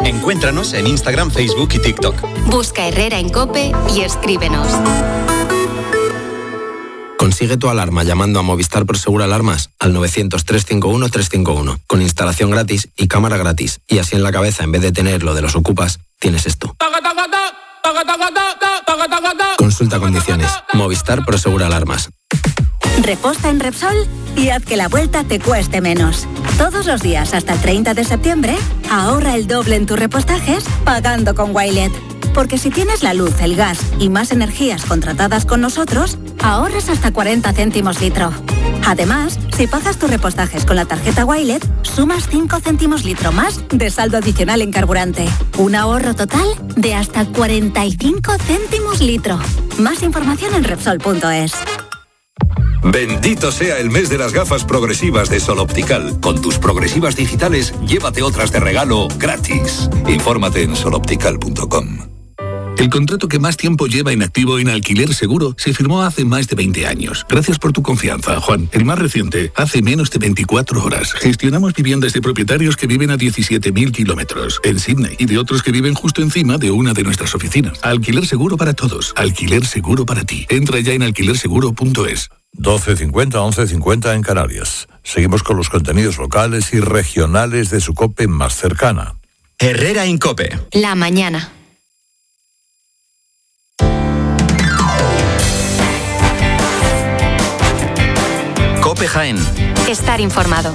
Encuéntranos en Instagram, Facebook y TikTok. Busca Herrera en COPE y escríbenos. Consigue tu alarma llamando a Movistar Prosegur Alarmas al 900-351-351, con instalación gratis y cámara gratis. Y así en la cabeza, en vez de tener lo de los ocupas, tienes esto. Consulta condiciones. Movistar Prosegur Alarmas. Reposta en Repsol y haz que la vuelta te cueste menos. Todos los días hasta el 30 de septiembre, ahorra el doble en tus repostajes pagando con Wilet. Porque si tienes la luz, el gas y más energías contratadas con nosotros, ahorras hasta 40 céntimos litro. Además, si pagas tus repostajes con la tarjeta Wilet, sumas 5 céntimos litro más de saldo adicional en carburante. Un ahorro total de hasta 45 céntimos litro. Más información en Repsol.es. Bendito sea el mes de las gafas progresivas de Sol Optical. Con tus progresivas digitales, llévate otras de regalo gratis. Infórmate en soloptical.com. El contrato que más tiempo lleva inactivo en Alquiler Seguro se firmó hace más de 20 años. Gracias por tu confianza, Juan. El más reciente, hace menos de 24 horas. Gestionamos viviendas de propietarios que viven a 17.000 kilómetros en Sydney y de otros que viven justo encima de una de nuestras oficinas. Alquiler Seguro para todos. Alquiler Seguro para ti. Entra ya en alquilerseguro.es. 12:50, 11:50 en Canarias. Seguimos con los contenidos locales y regionales de su COPE más cercana. Herrera en COPE. La mañana. COPE Jaén. Estar informado.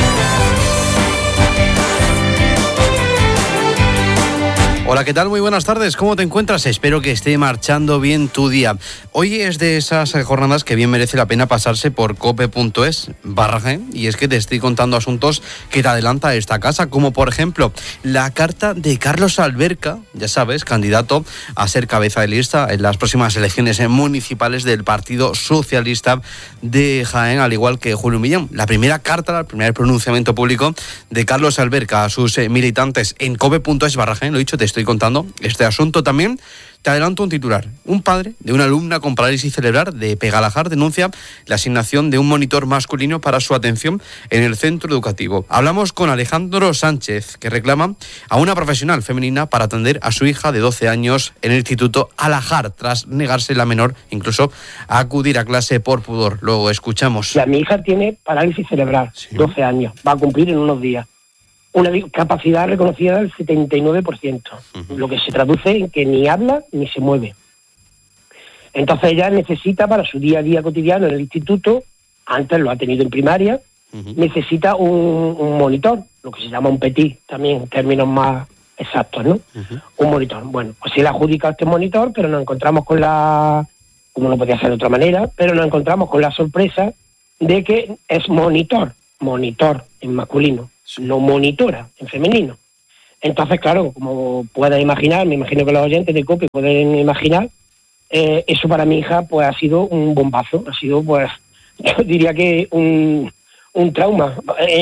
Hola, ¿qué tal? Muy buenas tardes. ¿Cómo te encuentras? Espero que esté marchando bien tu día. Hoy es de esas jornadas que bien merece la pena pasarse por cope.es/Jaén, y es que te estoy contando asuntos que te adelanta esta casa, como por ejemplo la carta de Carlos Alberca, ya sabes, candidato a ser cabeza de lista en las próximas elecciones municipales del Partido Socialista de Jaén, al igual que Julio Millán. La primera carta, el primer pronunciamiento público de Carlos Alberca a sus militantes en cope.es/Jaén. Lo he dicho, te estoy contando este asunto también. Te adelanto un titular. Un padre de una alumna con parálisis cerebral de Pegalajar denuncia la asignación de un monitor masculino para su atención en el centro educativo. Hablamos con Alejandro Sánchez, que reclama a una profesional femenina para atender a su hija de 12 años en el Instituto Alajar, tras negarse la menor incluso a acudir a clase por pudor. Luego escuchamos. Mi hija tiene parálisis cerebral, sí. 12 años, va a cumplir en unos días. Una capacidad reconocida del 79%, lo que se traduce en que ni habla ni se mueve. Entonces ella necesita para su día a día cotidiano en el instituto, antes lo ha tenido en primaria, necesita un monitor, lo que se llama un petit, también en términos más exactos, ¿no? Un monitor. Bueno, pues se le ha adjudicado este monitor, pero nos encontramos con como no podía ser de otra manera, pero nos encontramos con la sorpresa de que es monitor en masculino, no monitora en femenino. Entonces, claro, como puedas imaginar, me imagino que los oyentes de COPE pueden imaginar, eso para mi hija pues ha sido un bombazo, ha sido pues, yo diría que un trauma,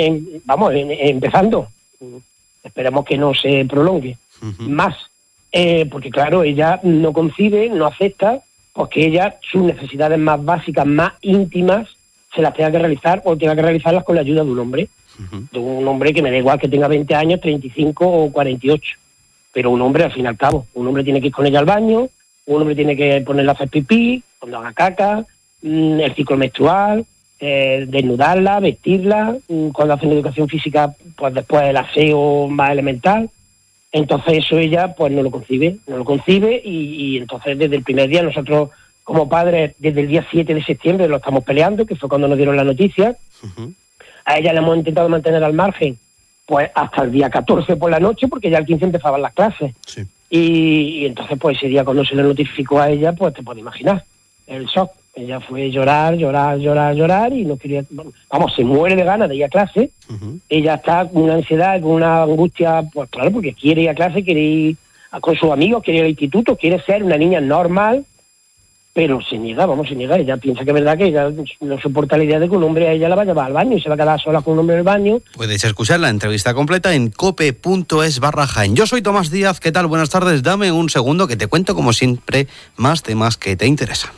empezando. Esperemos que no se prolongue más, porque claro, ella no concibe, no acepta, porque ella sus necesidades más básicas, más íntimas, se las tenga que realizar o tenga que realizarlas con la ayuda de un hombre. De un hombre que me da igual que tenga 20 años, 35 o 48. Pero un hombre, al fin y al cabo, un hombre tiene que ir con ella al baño, un hombre tiene que ponerla a hacer pipí, cuando haga caca, el ciclo menstrual, desnudarla, vestirla, cuando hacen educación física, pues después el aseo más elemental. Entonces eso ella pues no lo concibe y entonces desde el primer día nosotros como padres, desde el día 7 de septiembre lo estamos peleando, que fue cuando nos dieron la noticia. A ella le hemos intentado mantener al margen pues hasta el día 14 por la noche, porque ya el 15 empezaban las clases. Sí. Y entonces pues ese día cuando se le notificó a ella, pues te puedes imaginar el shock. Ella fue llorar y no quería, se muere de ganas de ir a clase. Ella está con una ansiedad, con una angustia, pues claro, porque quiere ir a clase, quiere ir con sus amigos, quiere ir al instituto, quiere ser una niña normal, pero se niega. Ella piensa que es verdad que ella no soporta la idea de que un hombre a ella la va a llevar al baño y se va a quedar sola con un hombre en el baño. Puedes escuchar la entrevista completa en cope.es/Jaén. Yo soy Tomás Díaz, ¿qué tal? Buenas tardes. Dame un segundo que te cuento, como siempre, más temas que te interesan.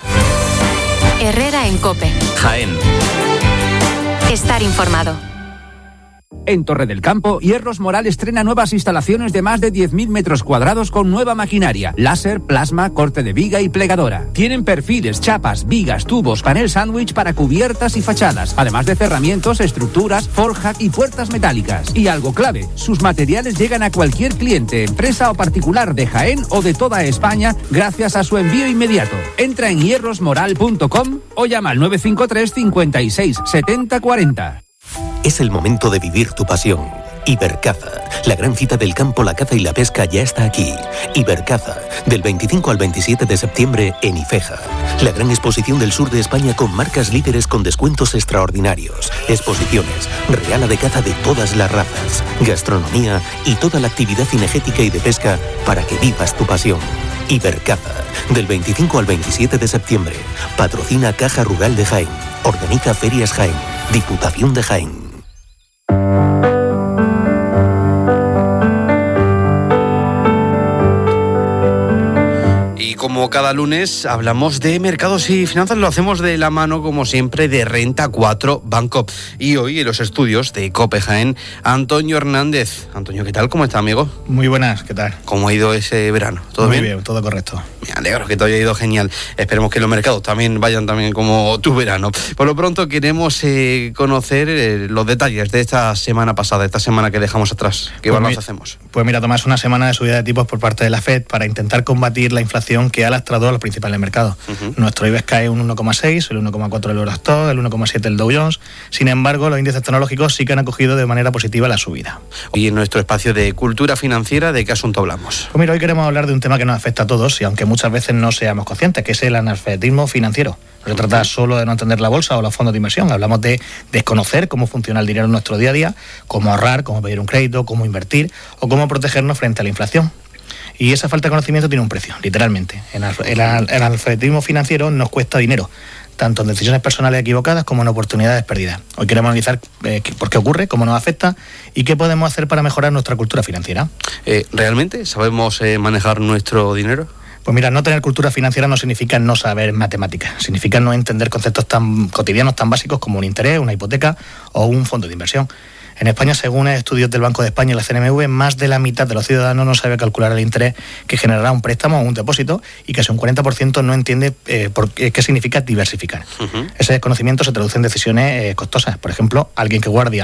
Herrera en COPE. Jaén. Estar informado. En Torre del Campo, Hierros Moral estrena nuevas instalaciones de más de 10.000 metros cuadrados con nueva maquinaria, láser, plasma, corte de viga y plegadora. Tienen perfiles, chapas, vigas, tubos, panel sándwich para cubiertas y fachadas, además de cerramientos, estructuras, forja y puertas metálicas. Y algo clave, sus materiales llegan a cualquier cliente, empresa o particular de Jaén o de toda España gracias a su envío inmediato. Entra en hierrosmoral.com o llama al 953 56 70 40. Es el momento de vivir tu pasión. Ibercaza, la gran cita del campo, la caza y la pesca ya está aquí. Ibercaza, del 25 al 27 de septiembre en Ifeja. La gran exposición del sur de España con marcas líderes con descuentos extraordinarios. Exposiciones, reala de caza de todas las razas, gastronomía y toda la actividad cinegética y de pesca para que vivas tu pasión. Ibercaza, del 25 al 27 de septiembre. Patrocina Caja Rural de Jaén. Organiza Ferias Jaén. Diputación de Jaén. Como cada lunes hablamos de mercados y finanzas, lo hacemos de la mano, como siempre, de Renta 4 Banco. Y hoy en los estudios de COPE Jaén, Antonio Hernández. Antonio, ¿qué tal? ¿Cómo está, amigo? Muy buenas, ¿qué tal? ¿Cómo ha ido ese verano? ¿Todo bien? Muy bien, todo correcto. Me alegro que te haya ido genial. Esperemos que los mercados también vayan como tu verano. Por lo pronto queremos conocer los detalles de esta semana pasada, esta semana que dejamos atrás. ¿Qué balance hacemos? Pues mira, Tomás, una semana de subida de tipos por parte de la FED para intentar combatir la inflación que ha lastrado a los principales mercados. Nuestro IBEX cae un 1,6, el 1,4 el Eurostoxx, el 1,7 el Dow Jones. Sin embargo, los índices tecnológicos sí que han acogido de manera positiva la subida. Y en nuestro espacio de cultura financiera, ¿de qué asunto hablamos? Pues mira, hoy queremos hablar de un tema que nos afecta a todos y aunque muchas veces no seamos conscientes, que es el analfabetismo financiero. No se trata solo de no entender la bolsa o los fondos de inversión, hablamos de desconocer cómo funciona el dinero en nuestro día a día, cómo ahorrar, cómo pedir un crédito, cómo invertir o cómo protegernos frente a la inflación. Y esa falta de conocimiento tiene un precio, literalmente. El analfabetismo financiero nos cuesta dinero, tanto en decisiones personales equivocadas como en oportunidades perdidas. Hoy queremos analizar por qué ocurre, cómo nos afecta y qué podemos hacer para mejorar nuestra cultura financiera. ¿Realmente sabemos manejar nuestro dinero? Pues mira, no tener cultura financiera no significa no saber matemáticas, significa no entender conceptos tan cotidianos, tan básicos como un interés, una hipoteca o un fondo de inversión. En España, según estudios del Banco de España y la CNMV, más de la mitad de los ciudadanos no sabe calcular el interés que generará un préstamo o un depósito y casi un 40% no entiende qué significa diversificar. Ese desconocimiento se traduce en decisiones costosas. Por ejemplo, alguien que guarda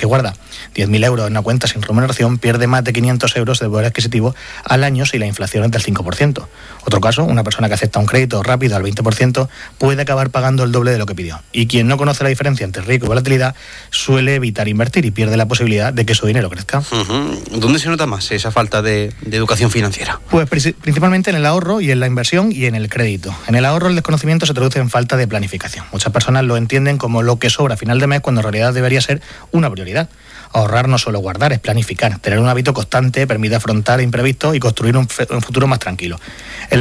10.000 euros en una cuenta sin remuneración pierde más de 500 euros de poder adquisitivo al año si la inflación es del 5%. Otro caso, una persona que acepta un crédito rápido al 20% puede acabar pagando el doble de lo que pidió. Y quien no conoce la diferencia entre riesgo y volatilidad suele evitar invertir y pierde la posibilidad de que su dinero crezca. ¿Dónde se nota más esa falta de educación financiera? Pues principalmente en el ahorro y en la inversión y en el crédito. En el ahorro el desconocimiento se traduce en falta de planificación. Muchas personas lo entienden como lo que sobra a final de mes cuando en realidad debería ser una prioridad. Ahorrar no solo guardar, es planificar. Tener un hábito constante permite afrontar imprevistos y construir un futuro más tranquilo.